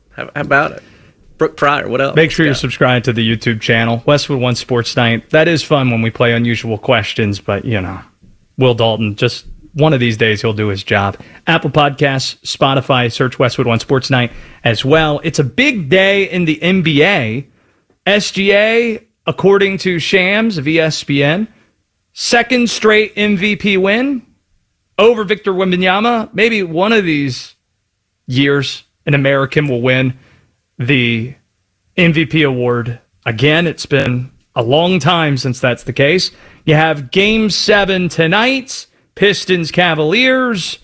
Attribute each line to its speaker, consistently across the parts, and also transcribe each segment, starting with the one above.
Speaker 1: How about it? Brooke Pryor, what else?
Speaker 2: Make sure you're subscribed to the YouTube channel, Westwood One Sports Night. That is fun when we play unusual questions, but, Will Dalton, just one of these days he'll do his job. Apple Podcasts, Spotify, search Westwood One Sports Night as well. It's a big day in the NBA. SGA, according to Shams of ESPN, second straight MVP win over Victor Wembanyama. Maybe one of these years an American will win the MVP award again. It's been a long time since that's the case. You have Game 7 tonight, Pistons Cavaliers.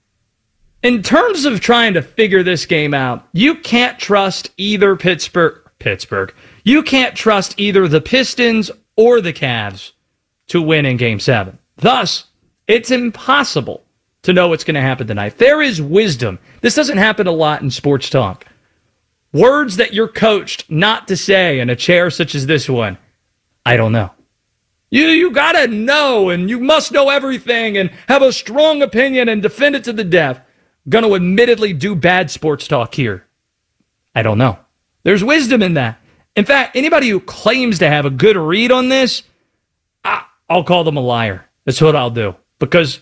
Speaker 2: In terms of trying to figure this game out, you can't trust either Pittsburgh. You can't trust either the Pistons or the Cavs to win in Game 7. Thus, it's impossible to know what's going to happen tonight. There is wisdom. This doesn't happen a lot in sports talk. Words that you're coached not to say in a chair such as this one. I don't know. You got to know, and you must know everything and have a strong opinion and defend it to the death. Going to admittedly do bad sports talk here. I don't know. There's wisdom in that. In fact, anybody who claims to have a good read on this, I'll call them a liar. That's what I'll do. Because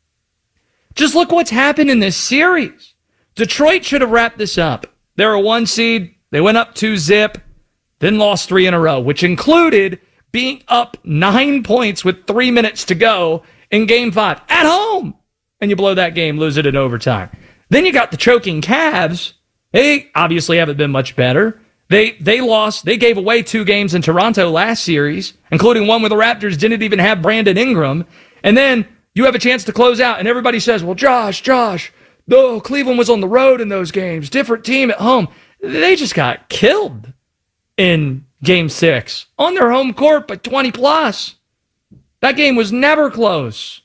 Speaker 2: just look what's happened in this series. Detroit should have wrapped this up. They're a 1 seed. They went up 2-0, then lost 3 in a row, which included being up 9 points with 3 minutes to go in Game 5 at home. And you blow that game, lose it in overtime. Then you got the choking Cavs. They obviously haven't been much better. They lost. They gave away 2 games in Toronto last series, including one where the Raptors didn't even have Brandon Ingram. And then you have a chance to close out, and everybody says, well, Josh, no, Cleveland was on the road in those games. Different team at home. They just got killed in Game 6 on their home court by 20+. That game was never close.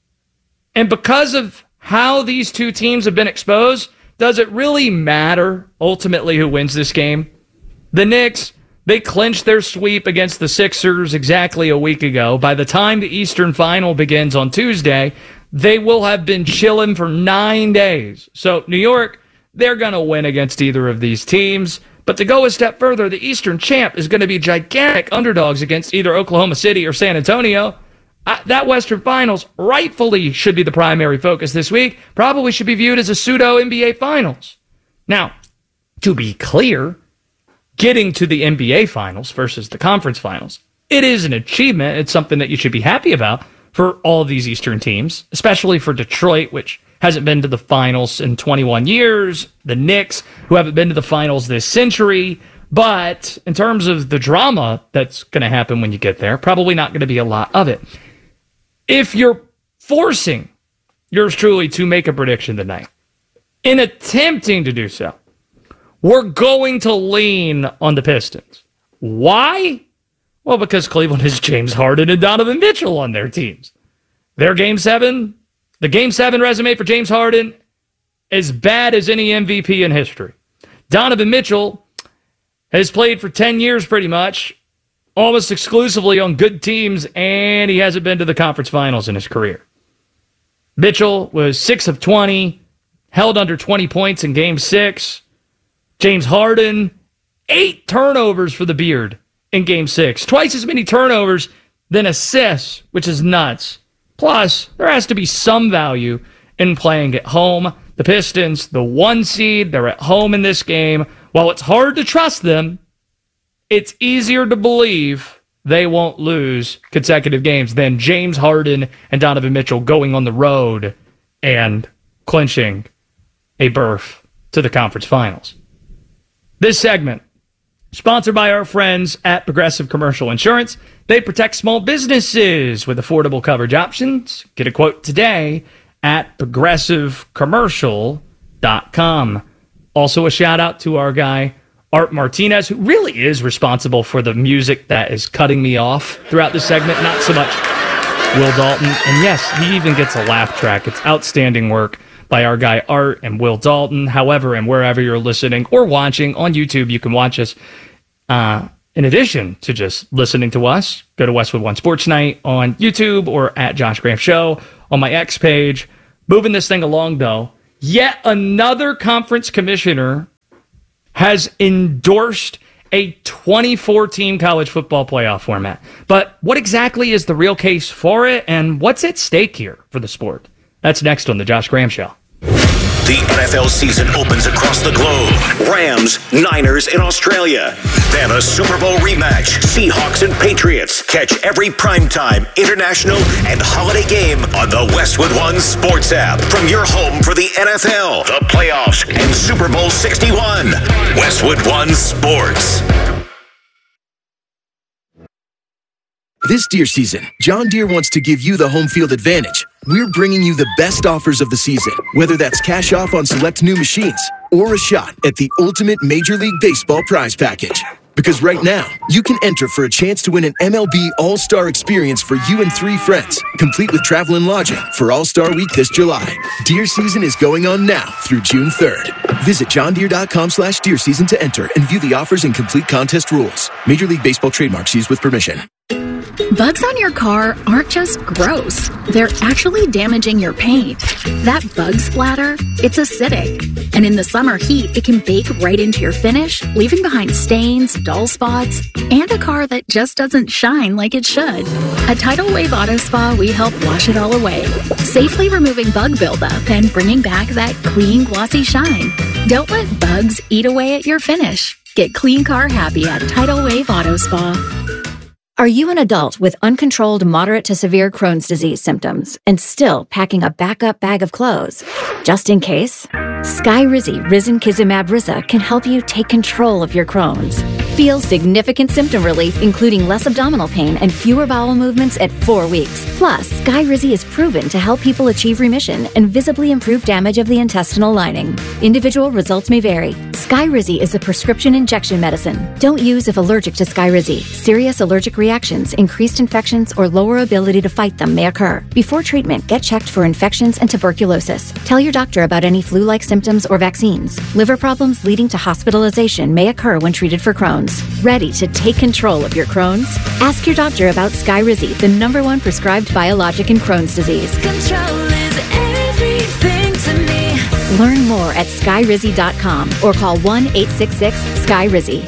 Speaker 2: And because of how these two teams have been exposed, does it really matter ultimately who wins this game? The Knicks, they clinched their sweep against the Sixers exactly a week ago. By the time the Eastern Final begins on Tuesday, they will have been chilling for 9 days. So New York, they're going to win against either of these teams. But to go a step further, the Eastern champ is going to be gigantic underdogs against either Oklahoma City or San Antonio. That Western Finals rightfully should be the primary focus this week. Probably should be viewed as a pseudo-NBA Finals. Now, to be clear, getting to the NBA Finals versus the Conference Finals, it is an achievement. It's something that you should be happy about for all of these Eastern teams, especially for Detroit, which hasn't been to the finals in 21 years, the Knicks, who haven't been to the finals this century. But in terms of the drama that's going to happen when you get there, probably not going to be a lot of it. If you're forcing yours truly to make a prediction tonight, in attempting to do so, we're going to lean on the Pistons. Why? Well, because Cleveland has James Harden and Donovan Mitchell on their teams. Their Game 7, the Game 7 resume for James Harden, as bad as any MVP in history. Donovan Mitchell has played for 10 years pretty much, almost exclusively on good teams, and he hasn't been to the conference finals in his career. Mitchell was 6 of 20, held under 20 points in Game 6. James Harden, 8 turnovers for the Beard in Game 6. Twice as many turnovers than assists, which is nuts. Plus, there has to be some value in playing at home. The Pistons, the 1 seed, they're at home in this game. While it's hard to trust them, it's easier to believe they won't lose consecutive games than James Harden and Donovan Mitchell going on the road and clinching a berth to the conference finals. This segment, sponsored by our friends at Progressive Commercial Insurance. They protect small businesses with affordable coverage options. Get a quote today at progressivecommercial.com. Also a shout out to our guy, Art Martinez, who really is responsible for the music that is cutting me off throughout this segment. Not so much Will Dalton. And yes, he even gets a laugh track. It's outstanding work by our guy Art and Will Dalton. However, and wherever you're listening or watching on YouTube, you can watch us. In addition to just listening to us, go to Westwood One Sports Night on YouTube or at Josh Graham Show on my X page. Moving this thing along, though, yet another conference commissioner has endorsed a 24-team college football playoff format. But what exactly is the real case for it, and what's at stake here for the sport? That's next on The Josh Graham Show.
Speaker 3: The NFL season opens across the globe. Rams, Niners in Australia. Then a Super Bowl rematch. Seahawks and Patriots. Catch every primetime, international, and holiday game on the Westwood One Sports app. From your home for the NFL, the playoffs, and Super Bowl 61. Westwood One Sports.
Speaker 4: This Deere season, John Deere wants to give you the home field advantage. We're bringing you the best offers of the season, whether that's cash off on select new machines or a shot at the ultimate Major League Baseball prize package. Because right now, you can enter for a chance to win an MLB All-Star experience for you and 3 friends, complete with travel and lodging for All-Star Week this July. Deere season is going on now through June 3rd. Visit johndeere.com/Deere season to enter and view the offers and complete contest rules. Major League Baseball trademarks used with permission.
Speaker 5: Bugs on your car aren't just gross. They're actually damaging your paint. That bug splatter, it's acidic. And in the summer heat, it can bake right into your finish, leaving behind stains, dull spots, and a car that just doesn't shine like it should. At Tidal Wave Auto Spa, we help wash it all away, safely removing bug buildup and bringing back that clean, glossy shine. Don't let bugs eat away at your finish. Get clean car happy at Tidal Wave Auto Spa.
Speaker 6: Are you an adult with uncontrolled moderate to severe Crohn's disease symptoms and still packing a backup bag of clothes? Just in case, Skyrizi Risankizumab Riza can help you take control of your Crohn's. Feel significant symptom relief, including less abdominal pain and fewer bowel movements at 4 weeks. Plus, Skyrizi is proven to help people achieve remission and visibly improve damage of the intestinal lining. Individual results may vary. Skyrizi is a prescription injection medicine. Don't use if allergic to Skyrizi. Serious allergic reactions, increased infections, or lower ability to fight them may occur. Before treatment, get checked for infections and tuberculosis. Tell your doctor about any flu-like symptoms or vaccines. Liver problems leading to hospitalization may occur when treated for Crohn's. Ready to take control of your Crohn's? Ask your doctor about Skyrizi, the #1 prescribed biologic in Crohn's disease.
Speaker 7: Control is everything to me.
Speaker 6: Learn more at skyrizi.com or call 1-866-SKY-RIZZY.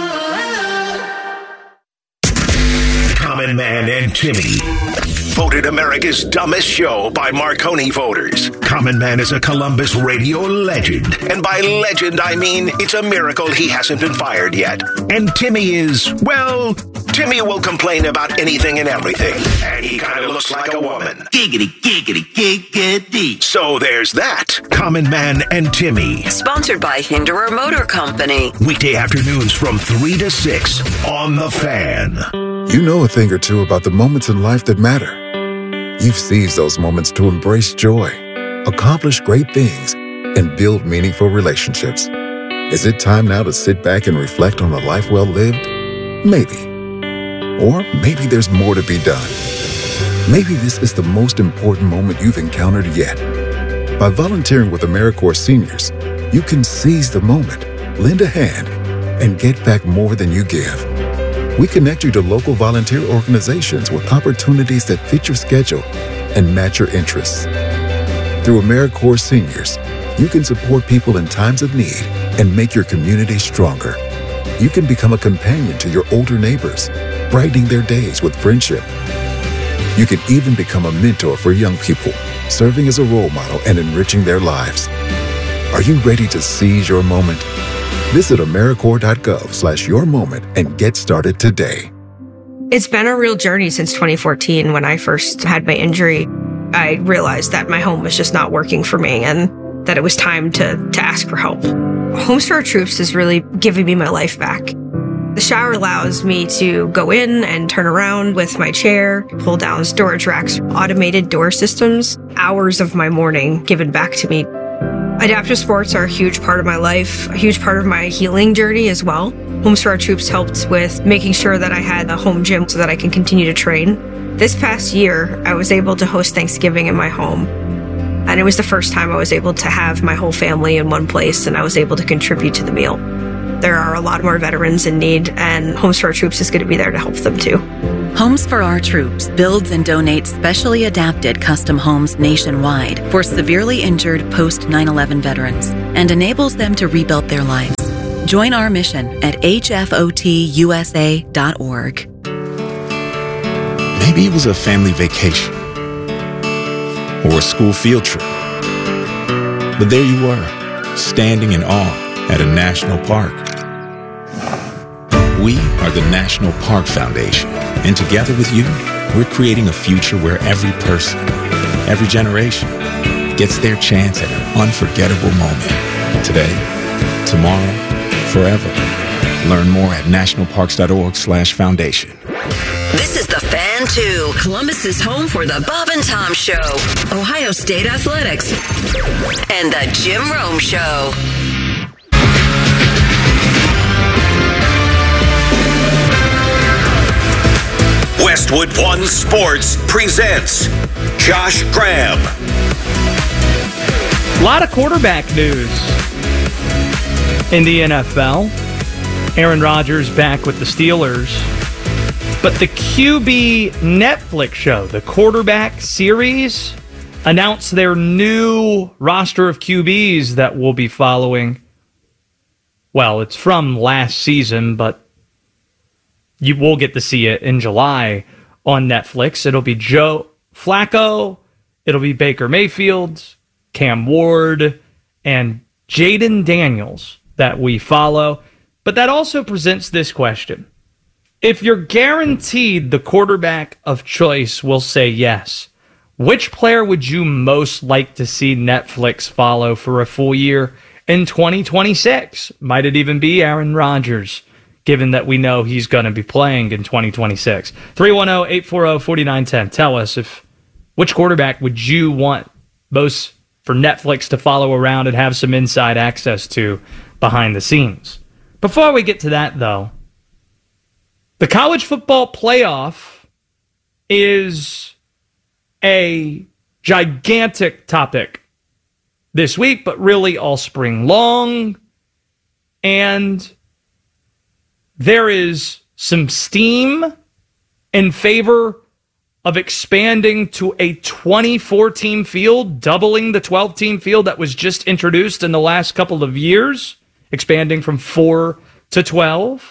Speaker 3: Common Man and Timmy. Voted America's Dumbest Show by Marconi voters. Common Man is a Columbus radio legend. And by legend, I mean it's a miracle he hasn't been fired yet. And Timmy is, well, Timmy will complain about anything and everything. And he kind of looks like a woman.
Speaker 8: Giggity, giggity, giggity.
Speaker 3: So there's that. Common Man and Timmy.
Speaker 9: Sponsored by Hinderer Motor Company.
Speaker 3: Weekday afternoons from 3 to 6 on The Fan.
Speaker 10: You know a thing or two about the moments in life that matter. You've seized those moments to embrace joy, accomplish great things, and build meaningful relationships. Is it time now to sit back and reflect on a life well lived? Maybe. Or maybe there's more to be done. Maybe this is the most important moment you've encountered yet. By volunteering with AmeriCorps Seniors, you can seize the moment, lend a hand, and get back more than you give. We connect you to local volunteer organizations with opportunities that fit your schedule and match your interests. Through AmeriCorps Seniors, you can support people in times of need and make your community stronger. You can become a companion to your older neighbors, brightening their days with friendship. You can even become a mentor for young people, serving as a role model and enriching their lives. Are you ready to seize your moment? Visit AmeriCorps.gov/yourmoment and get started today.
Speaker 11: It's been a real journey since 2014. When I first had my injury, I realized that my home was just not working for me and that it was time to ask for help. Homes for Our Troops is really giving me my life back. The shower allows me to go in and turn around with my chair, pull down storage racks, automated door systems, hours of my morning given back to me. Adaptive sports are a huge part of my life, a huge part of my healing journey as well. Homes for Our Troops helped with making sure that I had a home gym so that I can continue to train. This past year, I was able to host Thanksgiving in my home. And it was the first time I was able to have my whole family in one place, and I was able to contribute to the meal. There are a lot more veterans in need, and Homes for Our Troops is going to be there to help them too.
Speaker 12: Homes for Our Troops builds and donates specially adapted custom homes nationwide for severely injured post-9/11 veterans and enables them to rebuild their lives. Join our mission at hfotusa.org.
Speaker 13: Maybe it was a family vacation or a school field trip. But there you were, standing in awe at a national park. We are the National Park Foundation, and together with you, we're creating a future where every person, every generation, gets their chance at an unforgettable moment. Today, tomorrow, forever. Learn more at nationalparks.org/foundation.
Speaker 9: This is the Fan 2, Columbus's home for the Bob and Tom Show, Ohio State Athletics, and the Jim Rome Show.
Speaker 3: Westwood One Sports presents Josh Graham.
Speaker 2: A lot of quarterback news in the NFL. Aaron Rodgers back with the Steelers. But the QB Netflix show, the quarterback series, announced their new roster of QBs that we'll be following. Well, it's from last season, but you will get to see it in July on Netflix. It'll be Joe Flacco, it'll be Baker Mayfield, Cam Ward, and Jaden Daniels that we follow. But that also presents this question. If you're guaranteed the quarterback of choice will say yes, which player would you most like to see Netflix follow for a full year in 2026? Might it even be Aaron Rodgers, given that we know he's going to be playing in 2026? 310-840-4910. Tell us which quarterback would you want most for Netflix to follow around and have some inside access to behind the scenes. Before we get to that, though, the college football playoff is a gigantic topic this week, but really all spring long. And there is some steam in favor of expanding to a 24-team field, doubling the 12-team field that was just introduced in the last couple of years, expanding from 4 to 12.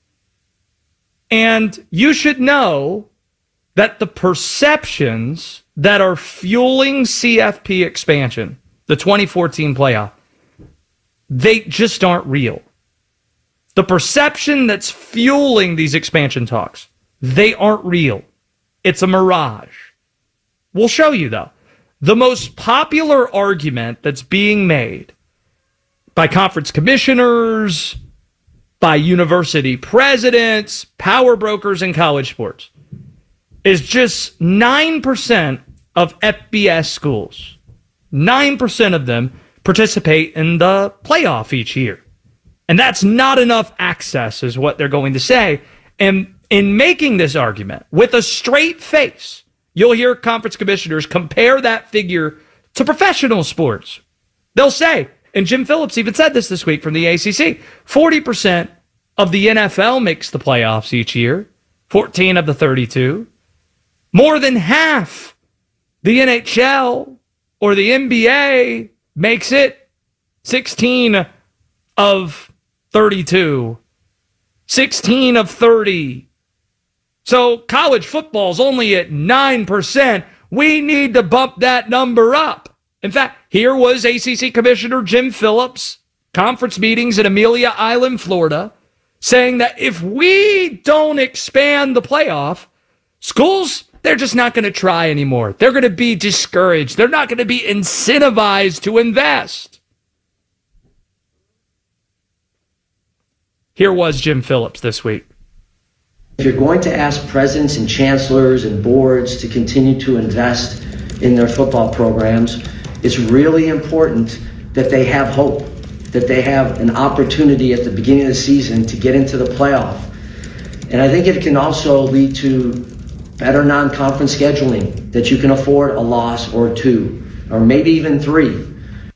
Speaker 2: And you should know that the perceptions that are fueling CFP expansion, the 24-team playoff, they just aren't real. The perception that's fueling these expansion talks, they aren't real. It's a mirage. We'll show you, though. The most popular argument that's being made by conference commissioners, by university presidents, power brokers in college sports, is just 9% of FBS schools. 9% of them participate in the playoff each year. And that's not enough access, is what they're going to say. And in making this argument with a straight face, you'll hear conference commissioners compare that figure to professional sports. They'll say, and Jim Phillips even said this week from the ACC, 40% of the NFL makes the playoffs each year, 14 of the 32. More than half the NHL or the NBA makes it, 16 of 32, 16 of 30. So college football's only at 9%. We need to bump that number up. In fact, here was ACC Commissioner Jim Phillips, conference meetings in Amelia Island, Florida, saying that if we don't expand the playoff, schools, they're just not going to try anymore. They're going to be discouraged. They're not going to be incentivized to invest. Here was Jim Phillips this week.
Speaker 14: If you're going to ask presidents and chancellors and boards to continue to invest in their football programs, it's really important that they have hope, that they have an opportunity at the beginning of the season to get into the playoff. And I think it can also lead to better non-conference scheduling, that you can afford a loss or two, or maybe even three.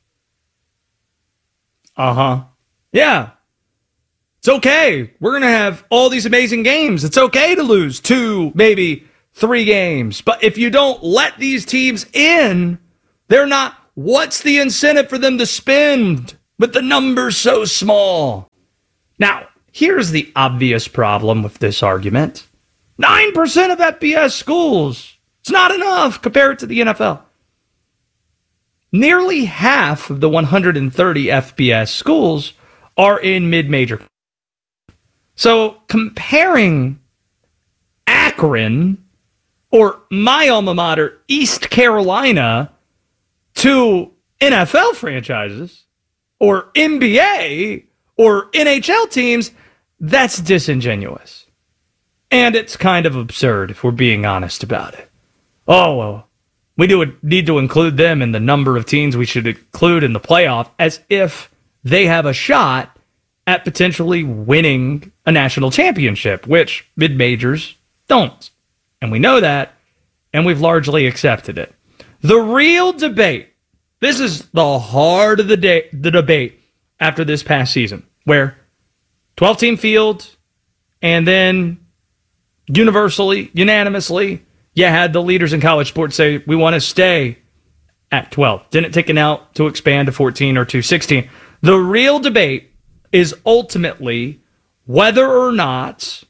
Speaker 2: Yeah. It's okay. We're going to have all these amazing games. It's okay to lose 2, maybe 3 games. But if you don't let these teams in, they're not. What's the incentive for them to spend with the numbers so small? Now, here's the obvious problem with this argument. 9% of FBS schools. It's not enough compared to the NFL. Nearly half of the 130 FBS schools are in mid-major. So comparing Akron or my alma mater, East Carolina, to NFL franchises or NBA or NHL teams, that's disingenuous. And it's kind of absurd if we're being honest about it. Oh, well, we need to include them in the number of teams we should include in the playoff, as if they have a shot at potentially winning a national championship, which mid-majors don't. And we know that, and we've largely accepted it. The real debate, this is the heart of the debate after this past season, where 12-team field, and then universally, unanimously, you had the leaders in college sports say, we want to stay at 12. Didn't take it out to expand to 14 or to 16. The real debate is ultimately whether or not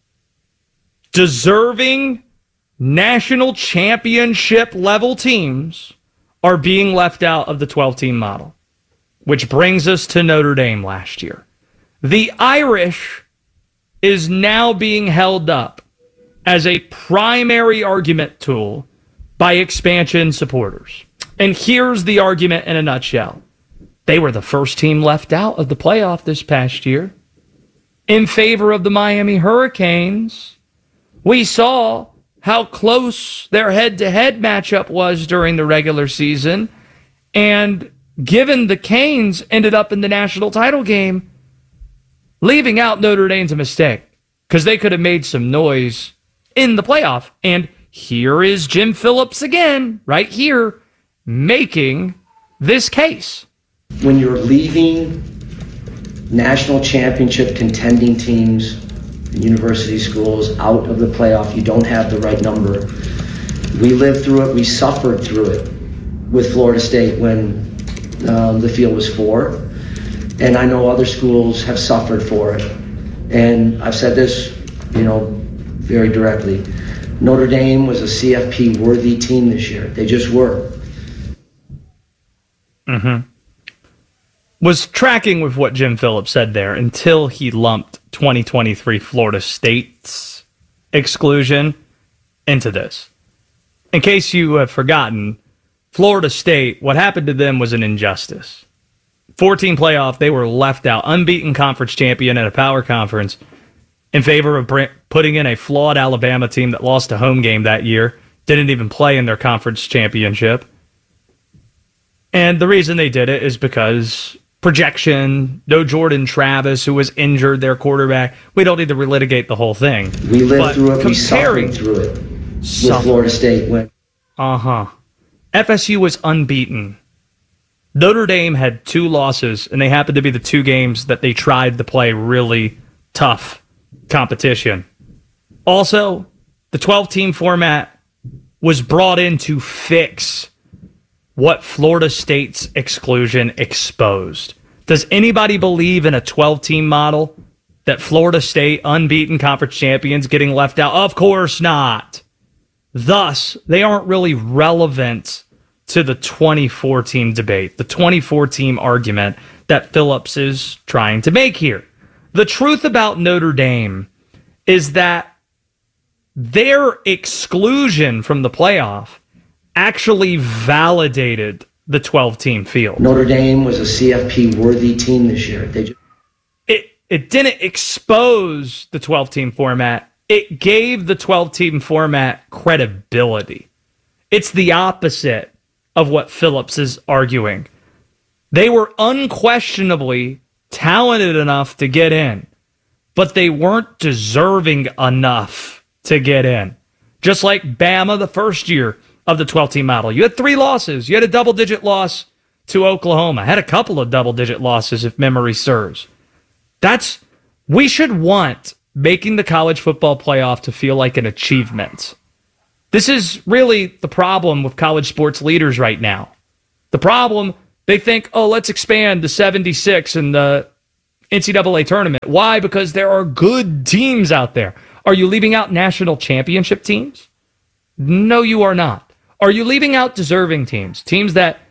Speaker 2: deserving national championship level teams are being left out of the 12-team model, which brings us to Notre Dame last year. The Irish is now being held up as a primary argument tool by expansion supporters. And here's the argument in a nutshell. They were the first team left out of the playoff this past year in favor of the Miami Hurricanes. We saw how close their head-to-head matchup was during the regular season. And given the Canes ended up in the national title game, leaving out Notre Dame's a mistake because they could have made some noise in the playoff. And here is Jim Phillips again, right here, making this case.
Speaker 14: When you're leaving national championship contending teams and university schools out of the playoff, you don't have the right number. We lived through it. We suffered through it with Florida State when the field was 4. And I know other schools have suffered for it. And I've said this, very directly. Notre Dame was a CFP-worthy team this year. They just were.
Speaker 2: Was tracking with what Jim Phillips said there until he lumped 2023 Florida State's exclusion into this. In case you have forgotten, Florida State, what happened to them was an injustice. 14 playoff, they were left out, unbeaten conference champion at a power conference, in favor of putting in a flawed Alabama team that lost a home game that year, didn't even play in their conference championship. And the reason they did it is because projection, no Jordan Travis, who was injured, their quarterback. We don't need to relitigate the whole thing.
Speaker 14: We lived through it. We suffered through it with Florida State.
Speaker 2: FSU was unbeaten. Notre Dame had 2 losses, and they happened to be the 2 games that they tried to play really tough competition. Also, the 12-team format was brought in to fix what Florida State's exclusion exposed. Does anybody believe in a 12-team model that Florida State, unbeaten conference champions, getting left out? Of course not. Thus, they aren't really relevant to the 24-team debate, the 24-team argument that Phillips is trying to make here. The truth about Notre Dame is that their exclusion from the playoff actually validated the 12-team field.
Speaker 14: Notre Dame was a CFP-worthy team this year.
Speaker 2: It didn't expose the 12-team format. It gave the 12-team format credibility. It's the opposite of what Phillips is arguing. They were unquestionably talented enough to get in, but they weren't deserving enough to get in. Just like Bama the first year of the 12-team model. You had 3 losses. You had a double-digit loss to Oklahoma. Had a couple of double-digit losses, if memory serves. We should want making the college football playoff to feel like an achievement. This is really the problem with college sports leaders right now. The problem, they think, let's expand to 76 and the NCAA tournament. Why? Because there are good teams out there. Are you leaving out national championship teams? No, you are not. Are you leaving out deserving teams? Teams that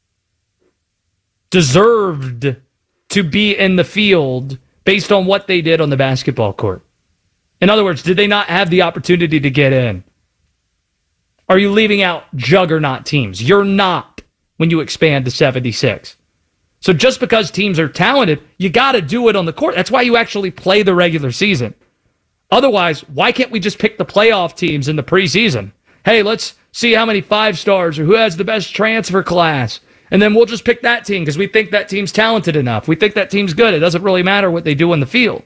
Speaker 2: deserved to be in the field based on what they did on the basketball court? In other words, did they not have the opportunity to get in? Are you leaving out juggernaut teams? You're not when you expand to 76. So just because teams are talented, you got to do it on the court. That's why you actually play the regular season. Otherwise, why can't we just pick the playoff teams in the preseason? Hey, let's see how many 5-stars or who has the best transfer class. And then we'll just pick that team because we think that team's talented enough. We think that team's good. It doesn't really matter what they do in the field.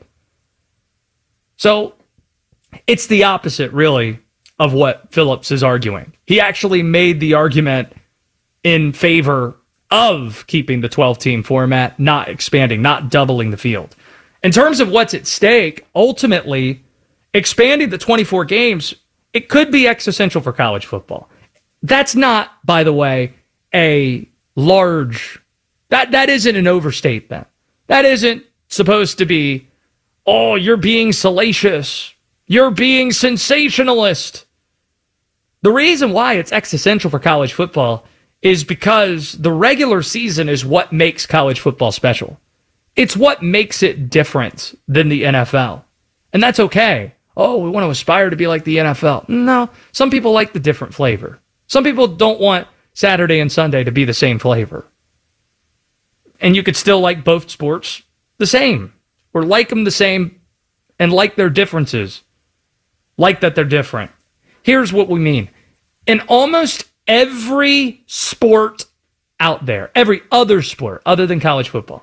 Speaker 2: So it's the opposite, really, of what Phillips is arguing. He actually made the argument in favor of keeping the 12-team format, not expanding, not doubling the field. In terms of what's at stake, ultimately, expanding the 24 games, it could be existential for college football. That's not, by the way, a large... That isn't an overstatement. That isn't supposed to be, oh, you're being salacious. You're being sensationalist. The reason why it's existential for college football is because the regular season is what makes college football special. It's what makes it different than the NFL. And that's okay. Oh, we want to aspire to be like the NFL. No, some people like the different flavor. Some people don't want Saturday and Sunday to be the same flavor. And you could still like both sports the same, or like them the same and like their differences, like that they're different. Here's what we mean. In almost every sport out there, every other sport other than college football,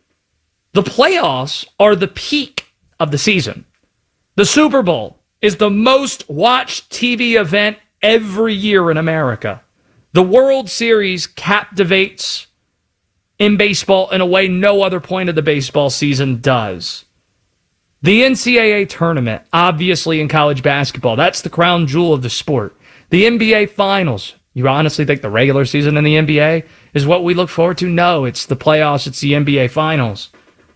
Speaker 2: the playoffs are the peak of the season. The Super Bowl is the most watched TV event every year in America. The World Series captivates in baseball in a way no other point of the baseball season does. The NCAA tournament, obviously in college basketball, that's the crown jewel of the sport. The NBA Finals. You honestly think the regular season in the NBA is what we look forward to? No, it's the playoffs. It's the NBA Finals.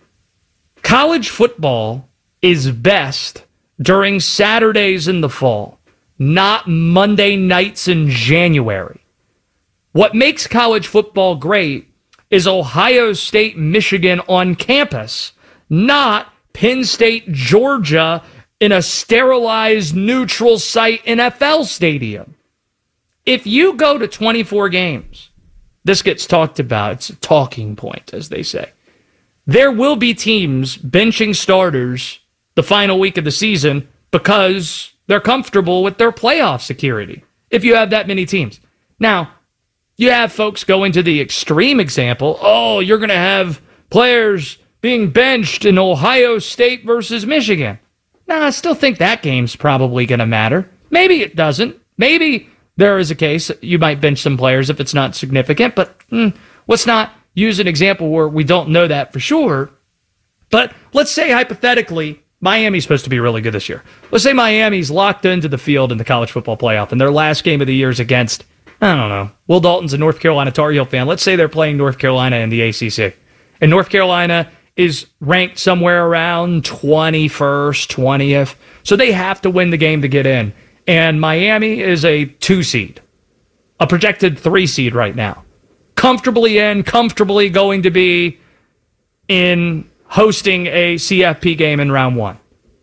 Speaker 2: College football is best during Saturdays in the fall, not Monday nights in January. What makes college football great is Ohio State, Michigan on campus, not Penn State, Georgia in a sterilized neutral site NFL stadium. If you go to 24 games, this gets talked about. It's a talking point, as they say. There will be teams benching starters the final week of the season because they're comfortable with their playoff security, if you have that many teams. Now, you have folks going to the extreme example. Oh, you're going to have players being benched in Ohio State versus Michigan. Now, I still think that game's probably going to matter. Maybe it doesn't. Maybe there is a case you might bench some players if it's not significant, but let's not use an example where we don't know that for sure. But let's say, hypothetically, Miami's supposed to be really good this year. Let's say Miami's locked into the field in the college football playoff, and their last game of the year is against, I don't know, Will Dalton's a North Carolina Tar Heel fan. Let's say they're playing North Carolina in the ACC. And North Carolina is ranked somewhere around 21st, 20th. So they have to win the game to get in. And Miami is a 2 seed, a projected 3 seed right now. Comfortably in, comfortably going to be in hosting a CFP game in round 1.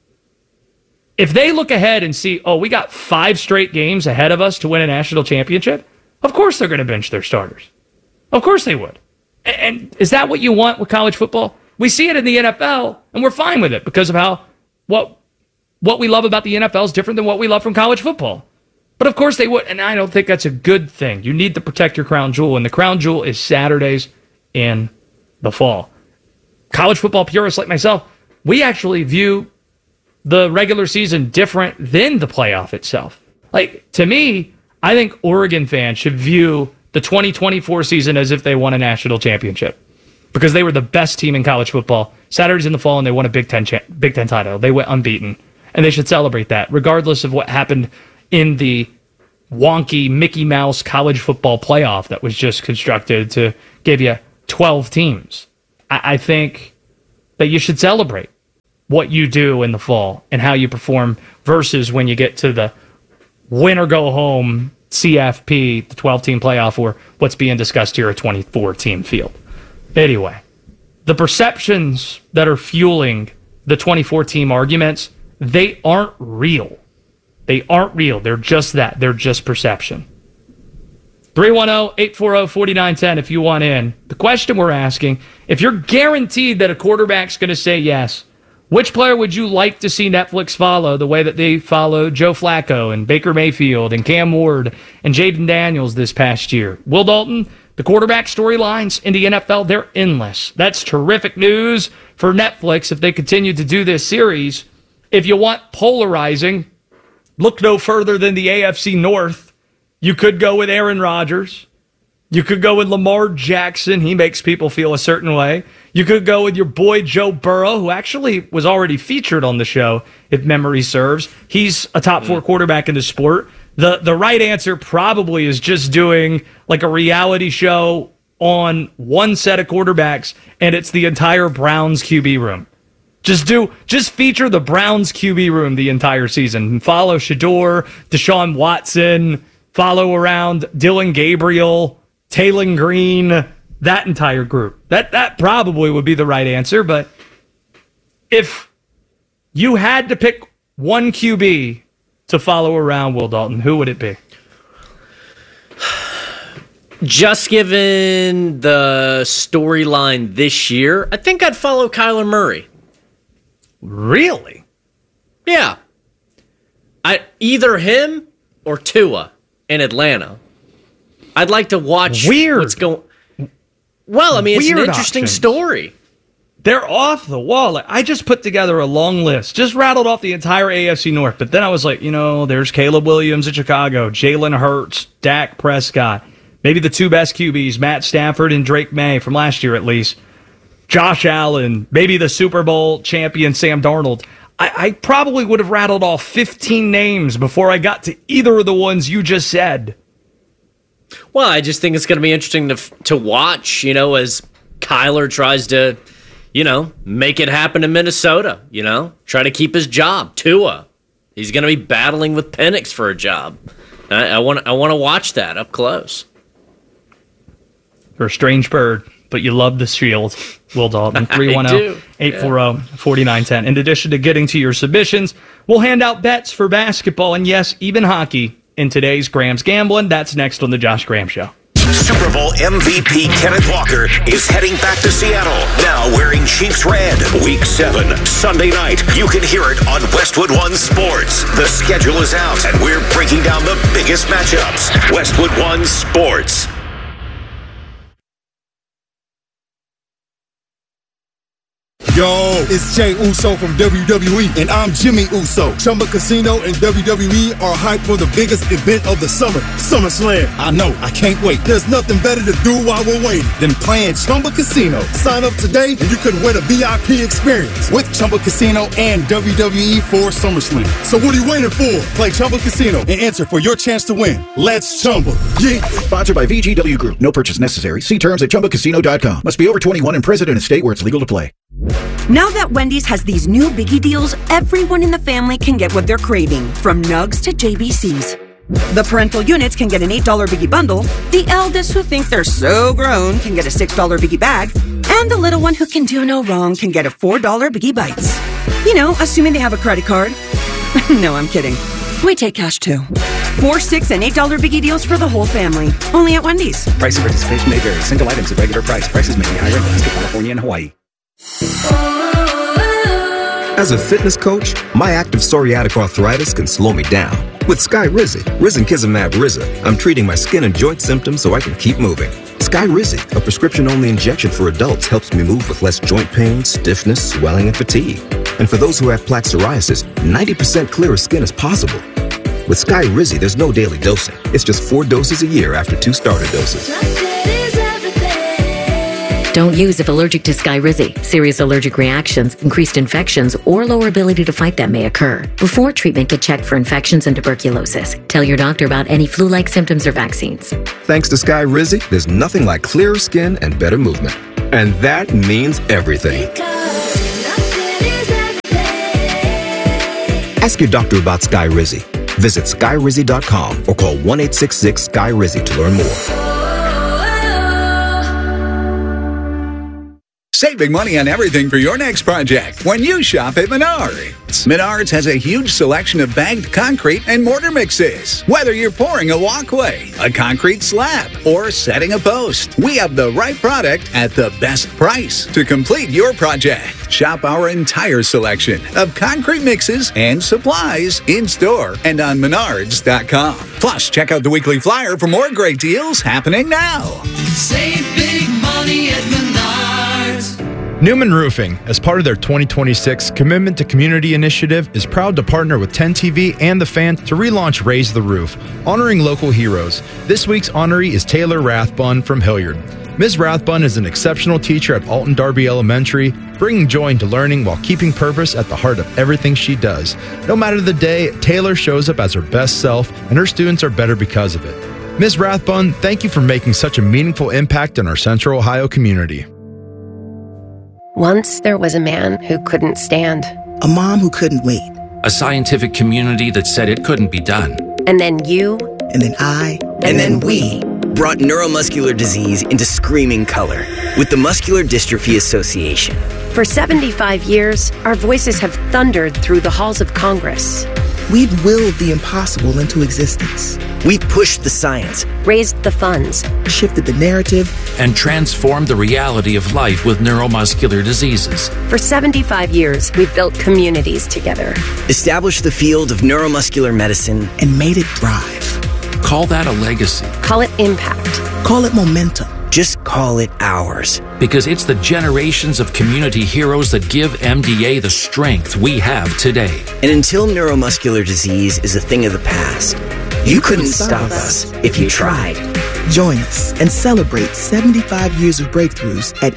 Speaker 2: If they look ahead and see, oh, we got 5 straight games ahead of us to win a national championship, of course they're going to bench their starters. Of course they would. And is that what you want with college football? We see it in the NFL, and we're fine with it because of how what we love about the NFL is different than what we love from college football. But of course they would, and I don't think that's a good thing. You need to protect your crown jewel, and the crown jewel is Saturdays in the fall. College football purists like myself, we actually view the regular season different than the playoff itself. Like, to me, I think Oregon fans should view the 2024 season as if they won a national championship because they were the best team in college football. Saturdays in the fall, and they won a Big Ten title. They went unbeaten, and they should celebrate that, regardless of what happened in the wonky Mickey Mouse college football playoff that was just constructed to give you 12 teams. I think that you should celebrate what you do in the fall and how you perform versus when you get to the win or go home CFP, the 12-team playoff, or what's being discussed here, a 24-team field. Anyway, the perceptions that are fueling the 24-team arguments, they aren't real. They aren't real. They're just that. They're just perception. 310-840-4910 if you want in. The question we're asking, if you're guaranteed that a quarterback's going to say yes, which player would you like to see Netflix follow the way that they followed Joe Flacco and Baker Mayfield and Cam Ward and Jaden Daniels this past year? Will Dalton, the quarterback storylines in the NFL, they're endless. That's terrific news for Netflix if they continue to do this series. If you want polarizing, look no further than the AFC North. You could go with Aaron Rodgers. You could go with Lamar Jackson. He makes people feel a certain way. You could go with your boy Joe Burrow, who actually was already featured on the show, if memory serves. He's a top 4 quarterback in the sport. The right answer probably is just doing like a reality show on one set of quarterbacks, and it's the entire Browns QB room. Just feature the Browns QB room the entire season. Follow Shador, Deshaun Watson, follow around Dylan Gabriel, Taylor Green, that entire group. That probably would be the right answer, but if you had to pick one QB to follow around Will Dalton, who would it be?
Speaker 1: Just given the storyline this year, I think I'd follow Kyler Murray.
Speaker 2: Really?
Speaker 1: Yeah. Either him or Tua in Atlanta. I'd like to watch what's going. Well, I mean, it's an interesting story.
Speaker 2: They're off the wall. I just put together a long list, just rattled off the entire AFC North. But then I was like, there's Caleb Williams at Chicago, Jalen Hurts, Dak Prescott, maybe the 2 best QBs, Matt Stafford and Drake May from last year at least, Josh Allen, maybe the Super Bowl champion Sam Darnold. I probably would have rattled off 15 names before I got to either of the ones you just said.
Speaker 1: Well, I just think it's going to be interesting to watch, as Kyler tries to, make it happen in Minnesota, try to keep his job. Tua, he's going to be battling with Penix for a job. I want to watch that up close.
Speaker 2: You're a strange bird, but you love the Shield, Will Dalton. 310-840-4910. In addition to getting to your submissions, we'll hand out bets for basketball and, yes, even hockey in today's Graham's Gambling. That's next on the Josh Graham Show.
Speaker 3: Super Bowl MVP Kenneth Walker is heading back to Seattle, now wearing Chiefs red. Week 7, Sunday night. You can hear it on Westwood One Sports. The schedule is out, and we're breaking down the biggest matchups. Westwood One Sports.
Speaker 15: Yo, it's Jey Uso from WWE, and I'm Jimmy Uso. Chumba Casino and WWE are hyped for the biggest event of the summer, SummerSlam. I know, I can't wait. There's nothing better to do while we're waiting than playing Chumba Casino. Sign up today, and you could win a VIP experience with Chumba Casino and WWE for SummerSlam. So what are you waiting for? Play Chumba Casino and enter for your chance to win. Let's Chumba. Yeah.
Speaker 16: Sponsored by VGW Group. No purchase necessary. See terms at ChumbaCasino.com. Must be over 21 and present in a state where it's legal to play.
Speaker 17: Now that Wendy's has these new biggie deals, everyone in the family can get what they're craving, from nugs to JBCs. The parental units can get an $8 biggie bundle, the eldest who think they're so grown can get a $6 biggie bag, and the little one who can do no wrong can get a $4 biggie bites. Assuming they have a credit card. No, I'm kidding. We take cash too. 4, 6, and $8 biggie deals for the whole family. Only at Wendy's.
Speaker 18: Price and participation may vary. Single items at regular price. Prices may be higher in Alaska, California, and Hawaii.
Speaker 19: As a fitness coach, my active psoriatic arthritis can slow me down. With Skyrizi, risankizumab Riza, I'm treating my skin and joint symptoms so I can keep moving. Skyrizi, a prescription-only injection for adults, helps me move with less joint pain, stiffness, swelling, and fatigue. And for those who have plaque psoriasis, 90% clearer skin is possible. With Skyrizi, there's no daily dosing. It's just 4 doses a year after 2 starter doses.
Speaker 20: Don't use if allergic to Skyrizi. Serious allergic reactions, increased infections, or lower ability to fight them may occur. Before treatment, get checked for infections and tuberculosis. Tell your doctor about any flu-like symptoms or vaccines.
Speaker 19: Thanks to Skyrizi, there's nothing like clearer skin and better movement. And that means everything. Ask your doctor about Skyrizi. Visit skyrizi.com or call 1-866-SKY-RIZZI to learn more.
Speaker 21: Save big money on everything for your next project when you shop at Menards. Menards has a huge selection of bagged concrete and mortar mixes. Whether you're pouring a walkway, a concrete slab, or setting a post, we have the right product at the best price to complete your project. Shop our entire selection of concrete mixes and supplies in-store and on Menards.com. Plus, check out the weekly flyer for more great deals happening now.
Speaker 7: Save big money at Menards.
Speaker 22: Newman Roofing, as part of their 2026 Commitment to Community initiative, is proud to partner with 10 TV and The Fan to relaunch Raise the Roof, honoring local heroes. This week's honoree is Taylor Rathbun from Hilliard. Ms. Rathbun is an exceptional teacher at Alton Darby Elementary, bringing joy into learning while keeping purpose at the heart of everything she does. No matter the day, Taylor shows up as her best self, and her students are better because of it. Ms. Rathbun, thank you for making such a meaningful impact in our Central Ohio community.
Speaker 23: Once there was a man who couldn't stand.
Speaker 24: A mom who couldn't wait.
Speaker 25: A scientific community that said it couldn't be done.
Speaker 23: And then you.
Speaker 24: And then I.
Speaker 23: And then we.
Speaker 26: Brought neuromuscular disease into screaming color with the Muscular Dystrophy Association.
Speaker 23: For 75 years, our voices have thundered through the halls of Congress.
Speaker 24: We've willed the impossible into existence.
Speaker 26: We pushed the science,
Speaker 23: raised the funds,
Speaker 24: shifted the narrative,
Speaker 25: and transformed the reality of life with neuromuscular diseases.
Speaker 23: For 75 years, we've built communities together.
Speaker 26: Established the field of neuromuscular medicine,
Speaker 24: and made it thrive.
Speaker 25: Call that a legacy.
Speaker 23: Call it impact.
Speaker 24: Call it momentum.
Speaker 26: Just call it ours.
Speaker 25: Because it's the generations of community heroes that give MDA the strength we have today.
Speaker 26: And until neuromuscular disease is a thing of the past, you couldn't stop us if you tried.
Speaker 24: Join us and celebrate 75 years of breakthroughs at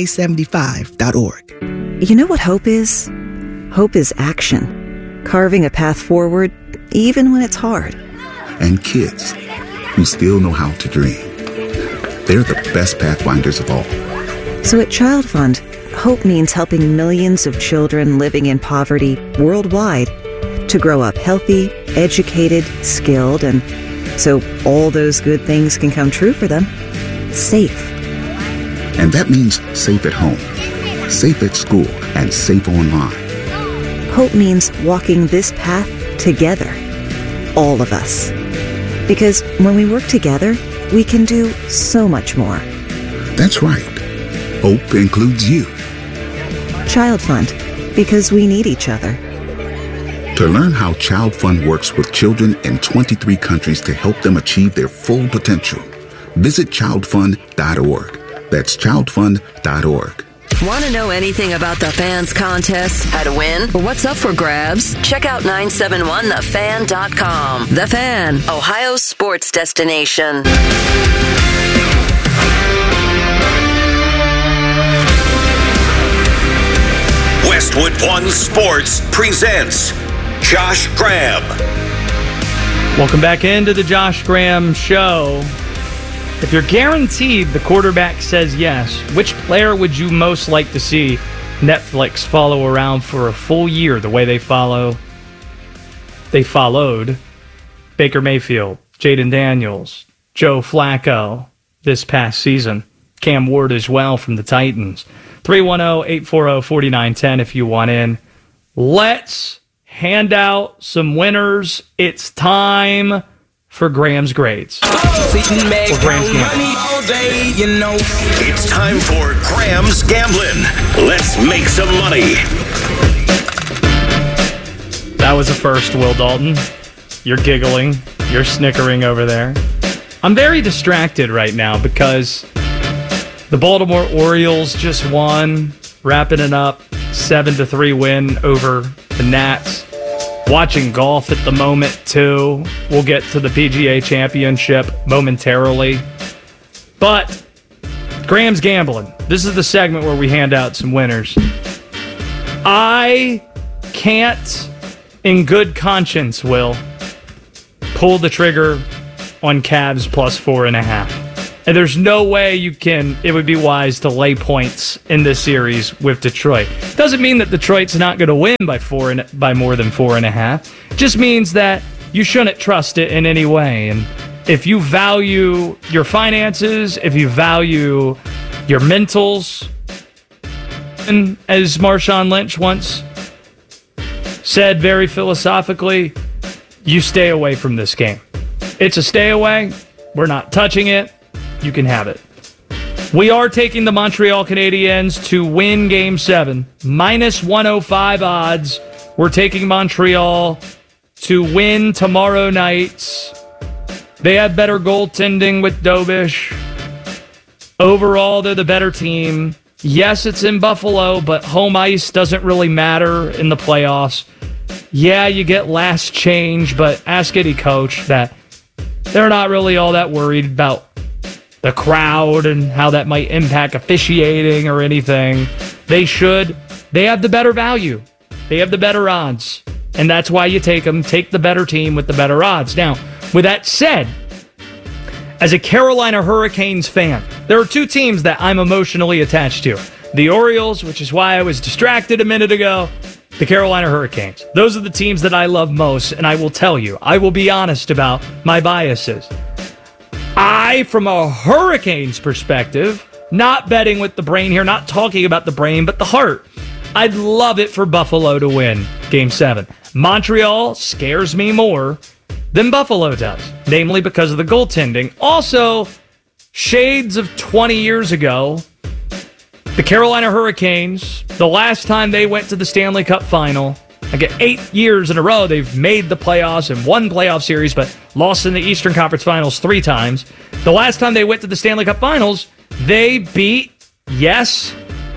Speaker 24: MDA75.org.
Speaker 27: You know what hope is? Hope is action. Carving a path forward, even when it's hard.
Speaker 10: And kids who still know how to dream. They're the best pathfinders of all.
Speaker 27: So at Child Fund, hope means helping millions of children living in poverty worldwide to grow up healthy, educated, skilled, and so all those good things can come true for them. Safe.
Speaker 10: And that means safe at home, safe at school, and safe online.
Speaker 27: Hope means walking this path together. All of us. Because when we work together, we can do so much more.
Speaker 10: That's right. Hope includes you.
Speaker 27: Child Fund, because we need each other.
Speaker 10: To learn how Child Fund works with children in 23 countries to help them achieve their full potential, visit childfund.org. That's childfund.org.
Speaker 9: Want to know anything about the Fans contest? How to win? Or what's up for grabs? Check out 971thefan.com. The Fan, Ohio's sports destination.
Speaker 3: Westwood One Sports presents Josh Graham.
Speaker 2: Welcome back into the Josh Graham Show. If you're guaranteed the quarterback says yes, which player would you most like to see Netflix follow around for a full year the way they followed Baker Mayfield, Jaden Daniels, Joe Flacco this past season, Cam Ward as well from the Titans. 310-840-4910 if you want in. Let's hand out some winners. It's time for Graham's grades.
Speaker 3: It's time for Graham's Gambling. Let's make some money.
Speaker 2: That was a first, Will Dalton. You're giggling. You're snickering over there. I'm very distracted right now because the Baltimore Orioles just won, wrapping it up, 7-3 win over the Nats. Watching golf at the moment, too. We'll get to the PGA Championship momentarily. But Graham's Gambling. This is the segment where we hand out some winners. I can't, in good conscience, Will, pull the trigger on Cavs plus 4.5. And there's no way it would be wise to lay points in this series with Detroit. Doesn't mean that Detroit's not going to win by more than 4.5. Just means that you shouldn't trust it in any way. And if you value your finances, if you value your mentals, and as Marshawn Lynch once said very philosophically, you stay away from this game. It's a stay away. We're not touching it. You can have it. We are taking the Montreal Canadiens to win Game 7. Minus 105 odds. We're taking Montreal to win tomorrow night. They have better goaltending with Dobish. Overall, they're the better team. Yes, it's in Buffalo, but home ice doesn't really matter in the playoffs. Yeah, you get last change, but ask any coach that they're not really all that worried about the crowd and how that might impact officiating or anything. They have the better value. They have the better odds. And that's why you take them. Take the better team with the better odds. Now, with that said, as a Carolina Hurricanes fan, there are two teams that I'm emotionally attached to. The Orioles, which is why I was distracted a minute ago. The Carolina Hurricanes. Those are the teams that I love most, and I will tell you, I will be honest about my biases. From a Hurricanes perspective, not betting with the brain here, not talking about the brain, but the heart, I'd love it for Buffalo to win Game 7. Montreal scares me more than Buffalo does, namely because of the goaltending. Also, shades of 20 years ago, the Carolina Hurricanes, the last time they went to the Stanley Cup Final, 8 years in a row, they've made the playoffs and won playoff series, but lost in the Eastern Conference Finals 3 times. The last time they went to the Stanley Cup Finals, they beat, yes,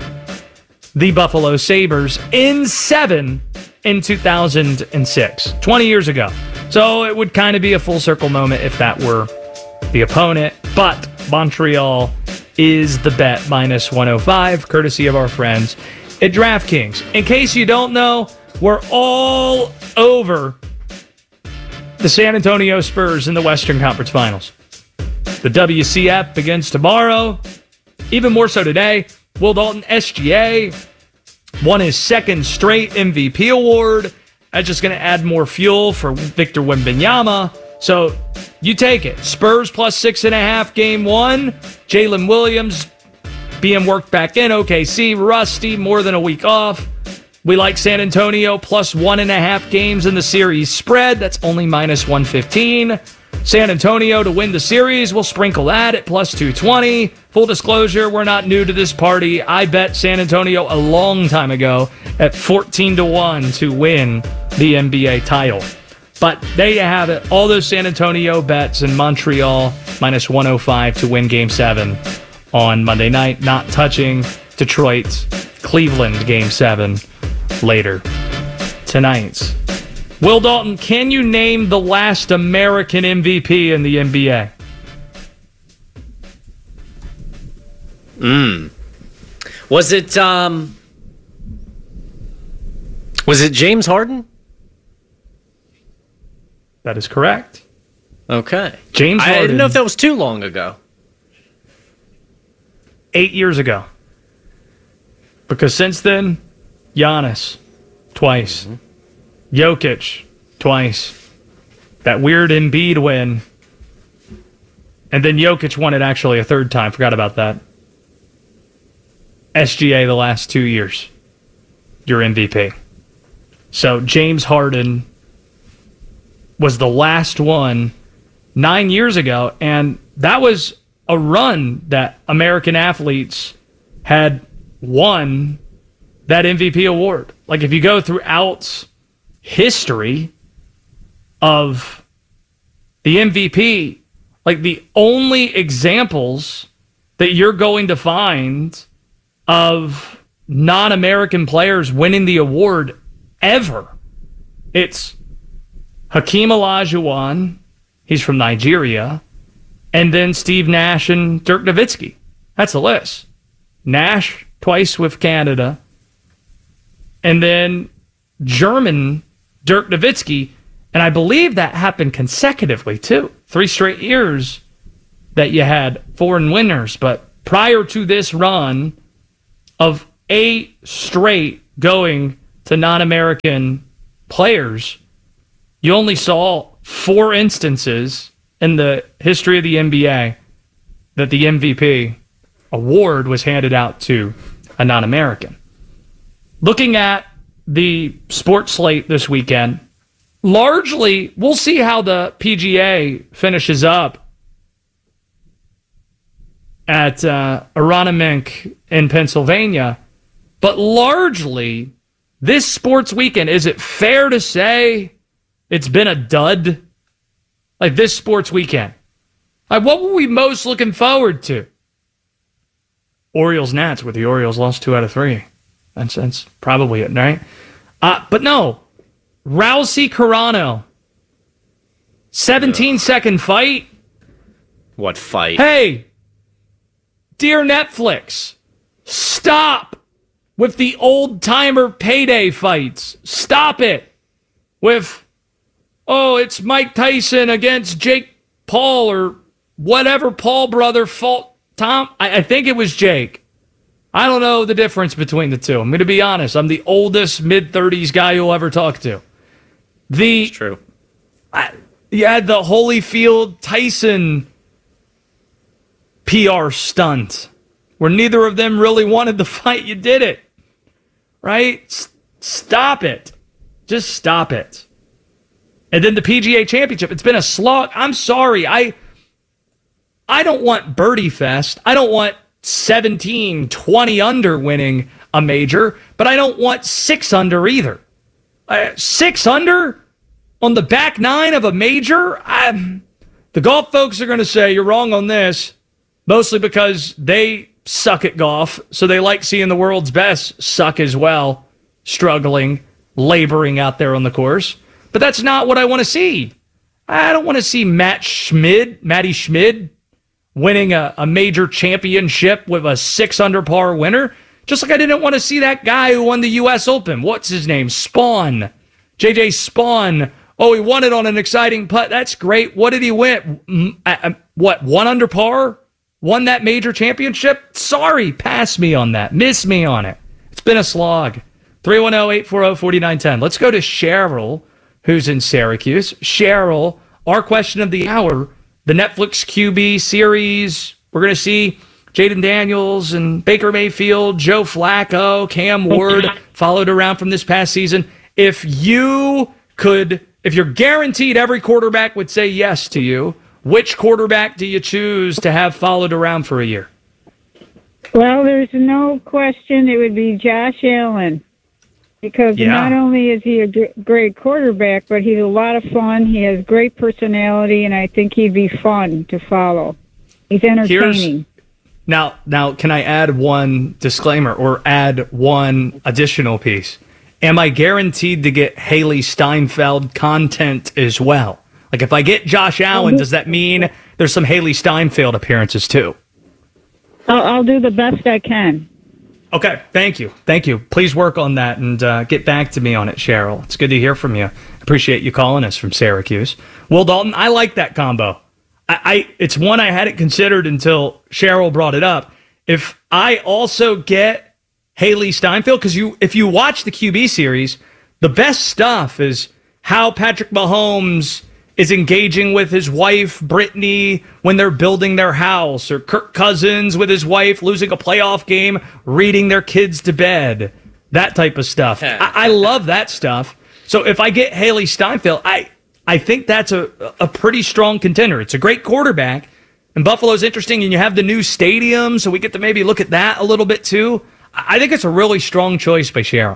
Speaker 2: the Buffalo Sabres in 7 in 2006, 20 years ago. So it would kind of be a full circle moment if that were the opponent. But Montreal is the bet, minus 105, courtesy of our friends at DraftKings. In case you don't know, we're all over the San Antonio Spurs in the Western Conference Finals. The WCF begins tomorrow. Even more so today. Will Dalton, SGA, won his second straight MVP award. That's just going to add more fuel for Victor Wembanyama. So you take it. Spurs plus 6.5 Game 1. Jalen Williams being worked back in. OKC, rusty, more than a week off. We like San Antonio plus 1.5 games in the series spread. That's only minus 115. San Antonio to win the series. We'll sprinkle that at plus 220. Full disclosure, we're not new to this party. I bet San Antonio a long time ago at 14-1 to win the NBA title. But there you have it. All those San Antonio bets in Montreal, minus 105 to win Game 7 on Monday night. Not touching Detroit's Cleveland Game 7 later tonight. Will Dalton, can you name the last American MVP in the NBA?
Speaker 1: Was it James Harden?
Speaker 2: That is correct.
Speaker 1: Okay.
Speaker 2: James Harden.
Speaker 1: I didn't know if that was too long ago.
Speaker 2: 8 years ago. Because since then, Giannis, twice. Jokic, twice. That weird Embiid win. And then Jokic won it actually a third time. Forgot about that. SGA the last 2 years. Your MVP. So James Harden was the last one 9 years ago. And that was a run that American athletes had won that MVP award. Like if you go throughout history of the MVP, like the only examples that you're going to find of non-American players winning the award ever, it's Hakeem Olajuwon, he's from Nigeria, and then Steve Nash and Dirk Nowitzki. That's the list. Nash twice with Canada, and then German Dirk Nowitzki, and I believe that happened consecutively too. 3 straight years that you had foreign winners, but prior to this run of 8 straight going to non-American players, you only saw 4 instances in the history of the NBA that the MVP award was handed out to a non-American. Looking at the sports slate this weekend, largely, we'll see how the PGA finishes up at Aronimink in Pennsylvania, but largely, this sports weekend, is it fair to say it's been a dud? Like this sports weekend. Like what were we most looking forward to? Orioles Nats, where the Orioles lost 2 out of 3. That's probably it, right? But no. Rousey Carano. 17-second fight.
Speaker 1: What fight?
Speaker 2: Hey, dear Netflix, stop with the old-timer payday fights. Stop it with, oh, it's Mike Tyson against Jake Paul or whatever Paul brother fought Tom. I think it was Jake. I don't know the difference between the two. I'm going to be honest. I'm the oldest mid-30s guy you'll ever talk to.
Speaker 1: It's true.
Speaker 2: You had the Holyfield Tyson PR stunt where neither of them really wanted the fight. You did it. Right? Stop it. Just stop it. And then the PGA Championship. It's been a slog. I'm sorry. I don't want Birdie Fest. I don't want 17, 20 under winning a major, but I don't want 6 under either. 6 under on the back 9 of a major? The golf folks are going to say you're wrong on this, mostly because they suck at golf, so they like seeing the world's best suck as well, struggling, laboring out there on the course. But that's not what I want to see. I don't want to see Matty Schmid, winning a major championship with a 6 under par winner. Just like I didn't want to see that guy who won the U.S. Open. What's his name? Spawn. JJ Spawn. Oh, he won it on an exciting putt. That's great. What did he win? 1 under par? Won that major championship? Sorry, pass me on that. Miss me on it. It's been a slog. 310-840-4910. Let's go to Cheryl, who's in Syracuse. Cheryl, our question of the hour, the Netflix QB series. We're going to see Jaden Daniels and Baker Mayfield, Joe Flacco, Cam Ward followed around from this past season. If you're guaranteed every quarterback would say yes to you, which quarterback do you choose to have followed around for a year?
Speaker 4: Well, there's no question it would be Josh Allen. Because not only is he a great quarterback, but he's a lot of fun. He has great personality, and I think he'd be fun to follow. He's entertaining.
Speaker 2: Now, can I add one disclaimer or add one additional piece? Am I guaranteed to get Haley Steinfeld content as well? Like, if I get Josh Allen, does that mean there's some Haley Steinfeld appearances too?
Speaker 4: I'll do the best I can.
Speaker 2: Okay, thank you. Please work on that and get back to me on it, Cheryl. It's good to hear from you. Appreciate you calling us from Syracuse. Will Dalton, I like that combo. It's one I hadn't considered until Cheryl brought it up. If I also get Haley Steinfeld, because if you watch the QB series, the best stuff is how Patrick Mahomes is engaging with his wife, Brittany, when they're building their house, or Kirk Cousins with his wife losing a playoff game, reading their kids to bed, that type of stuff. I love that stuff. So if I get Haley Steinfeld, I think that's a pretty strong contender. It's a great quarterback, and Buffalo's interesting, and you have the new stadium, so we get to maybe look at that a little bit too. I think it's a really strong choice by Cheryl.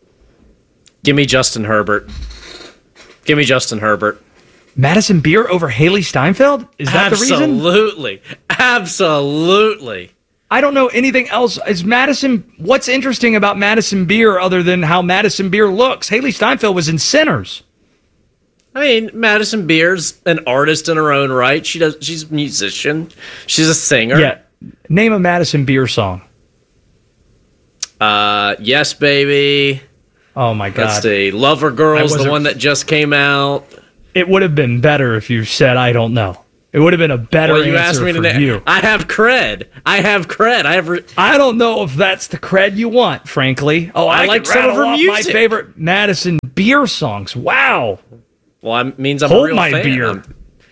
Speaker 1: Give me Justin Herbert.
Speaker 2: Madison Beer over Haley Steinfeld? Is that the reason? Absolutely. I don't know anything else. What's interesting about Madison Beer other than how Madison Beer looks? Haley Steinfeld was in Sinners.
Speaker 1: I mean, Madison Beer's an artist in her own right. She's a musician. She's a singer.
Speaker 2: Yeah. Name a Madison Beer song.
Speaker 1: Yes, Baby.
Speaker 2: Oh, my God.
Speaker 1: Let's see. Lover Girls, the one that just came out.
Speaker 2: It would have been better if you said, I don't know. It would have been a better
Speaker 1: you
Speaker 2: answer
Speaker 1: asked me
Speaker 2: for
Speaker 1: to
Speaker 2: you.
Speaker 1: I have cred.
Speaker 2: I don't know if that's the cred you want, frankly. Oh, I
Speaker 1: like
Speaker 2: could
Speaker 1: some of her
Speaker 2: rattle off
Speaker 1: music.
Speaker 2: My favorite Madison Beer songs. Wow.
Speaker 1: Well, that means I'm
Speaker 2: Hold
Speaker 1: a real
Speaker 2: my
Speaker 1: fan.
Speaker 2: beer.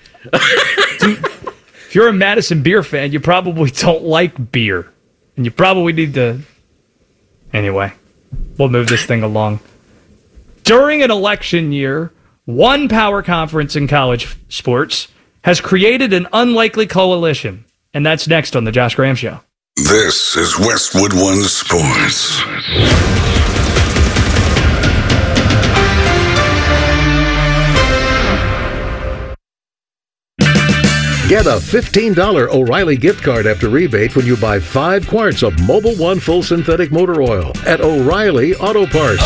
Speaker 2: If you're a Madison Beer fan, you probably don't like beer. And you probably need to... Anyway, we'll move this thing along. During an election year, one power conference in college sports has created an unlikely coalition. And that's next on The Josh Graham Show.
Speaker 5: This is Westwood One Sports.
Speaker 6: Get a $15 O'Reilly gift card after rebate when you buy 5 quarts of Mobil 1 full synthetic motor oil at O'Reilly Auto Parts.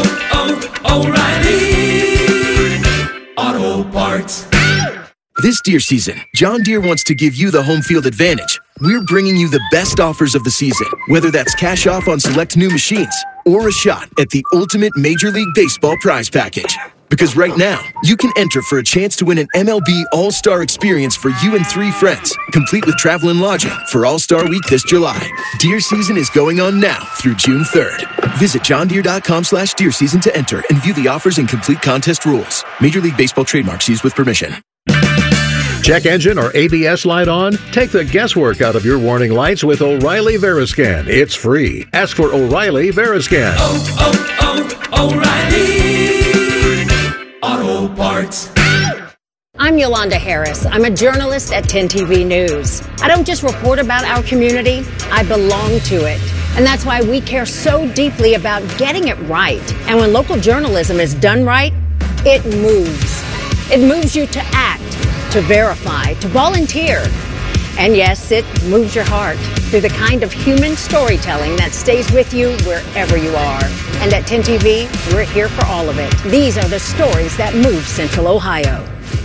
Speaker 8: O'Reilly Auto Parts.
Speaker 11: This deer season, John Deere wants to give you the home field advantage. We're bringing you the best offers of the season, whether that's cash off on select new machines or a shot at the ultimate Major League Baseball prize package. Because right now, you can enter for a chance to win an MLB All-Star experience for you and 3 friends, complete with travel and lodging for All-Star Week this July. Deer season is going on now through June 3rd. Visit johndeere.com/deer season to enter and view the offers and complete contest rules. Major League Baseball trademarks used with permission.
Speaker 6: Check engine or ABS light on? Take the guesswork out of your warning lights with O'Reilly Veriscan. It's free. Ask for O'Reilly Veriscan.
Speaker 8: O'Reilly Auto Parts.
Speaker 12: I'm Yolanda Harris. I'm a journalist at 10 TV News. I don't just report about our community, I belong to it. And that's why we care so deeply about getting it right. And when local journalism is done right, it moves. It moves you to act, to verify, to volunteer. And yes, it moves your heart through the kind of human storytelling that stays with you wherever you are. And at 10 TV, we're here for all of it. These are the stories that move Central Ohio.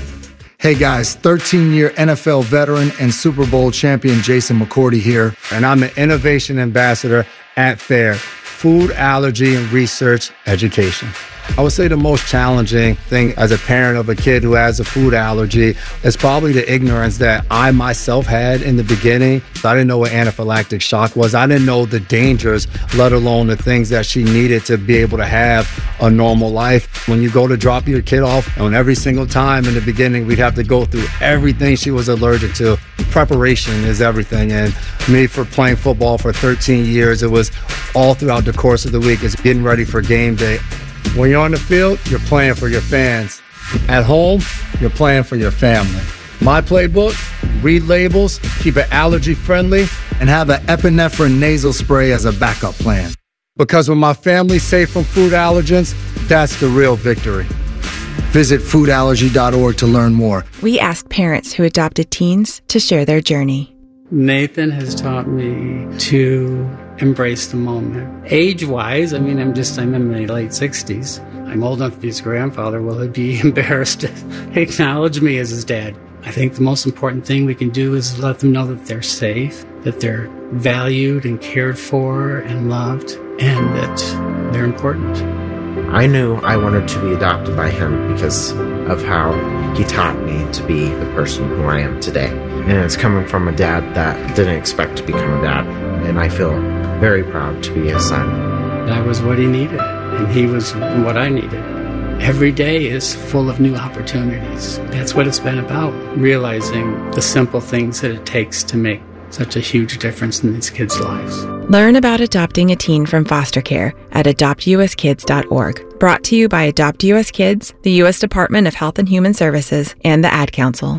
Speaker 13: Hey guys, 13-year NFL veteran and Super Bowl champion Jason McCourty here, and I'm an innovation ambassador at FAIR, Food Allergy and Research Education. I would say the most challenging thing as a parent of a kid who has a food allergy is probably the ignorance that I myself had in the beginning. I didn't know what anaphylactic shock was. I didn't know the dangers, let alone the things that she needed to be able to have a normal life. When you go to drop your kid off, and every single time in the beginning, we'd have to go through everything she was allergic to. Preparation is everything. And me, for playing football for 13 years, it was all throughout the course of the week. It's getting ready for game day. When you're on the field, you're playing for your fans. At home, you're playing for your family. My playbook, read labels, keep it allergy friendly, and have an epinephrine nasal spray as a backup plan. Because when my family's safe from food allergens, that's the real victory. Visit foodallergy.org to learn more.
Speaker 14: We asked parents who adopted teens to share their journey.
Speaker 28: Nathan has taught me to embrace the moment. Age-wise, I'm in my late 60s. I'm old enough to be his grandfather. Will he be embarrassed to acknowledge me as his dad? I think the most important thing we can do is let them know that they're safe, that they're valued and cared for and loved, and that they're important.
Speaker 29: I knew I wanted to be adopted by him because of how he taught me to be the person who I am today. And it's coming from a dad that didn't expect to become a dad. And I feel very proud to be his son.
Speaker 28: I was what he needed, and he was what I needed. Every day is full of new opportunities. That's what it's been about, realizing the simple things that it takes to make such a huge difference in these kids' lives.
Speaker 14: Learn about adopting a teen from foster care at adoptuskids.org. Brought to you by Adopt U.S. Kids, the U.S. Department of Health and Human Services, and the Ad Council.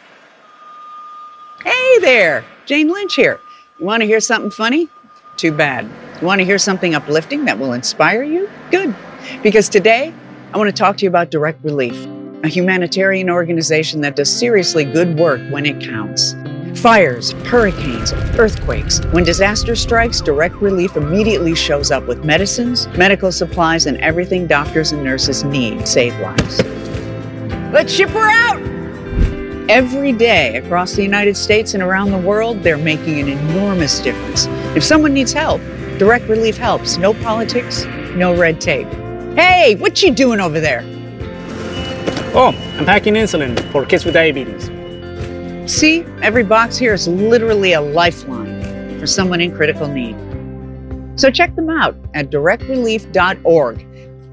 Speaker 30: Hey there, Jane Lynch here. You want to hear something funny? Too bad. You want to hear something uplifting that will inspire you? Good. Because today, I want to talk to you about Direct Relief, a humanitarian organization that does seriously good work when it counts. Fires, hurricanes, earthquakes. When disaster strikes, Direct Relief immediately shows up with medicines, medical supplies, and everything doctors and nurses need to save lives. Let's ship her out! Every day across the United States and around the world, they're making an enormous difference. If someone needs help, Direct Relief helps. No politics, no red tape. Hey, what you doing over there?
Speaker 31: Oh, I'm packing insulin for kids with diabetes.
Speaker 30: See, every box here is literally a lifeline for someone in critical need. So check them out at directrelief.org.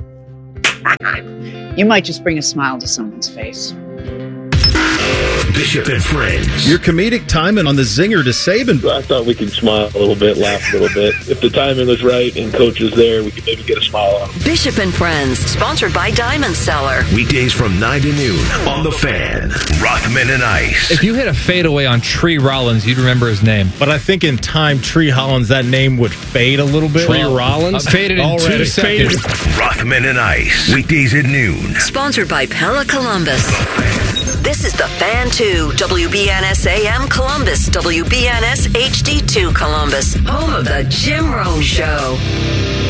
Speaker 30: You might just bring a smile to someone's face.
Speaker 3: Bishop and Friends.
Speaker 7: Your comedic timing on the zinger to Saban.
Speaker 15: I thought we could smile a little bit, laugh a little bit. If the timing was right and coach was there, we could maybe get a smile on him.
Speaker 9: Bishop and Friends, sponsored by Diamond Cellar.
Speaker 3: Weekdays from 9 to noon on The Fan. Rothman and Ice.
Speaker 16: If you hit a fadeaway on Tree Rollins, you'd remember his name.
Speaker 7: But I think in time, Tree Hollins, that name would fade a little bit.
Speaker 16: Tree Rollins? Faded in 2 seconds.
Speaker 3: Rothman and Ice. Weekdays at noon.
Speaker 9: Sponsored by Pella Columbus. This is The Fan 2, WBNS AM Columbus, WBNS HD2 Columbus, home of the Jim Rome Show.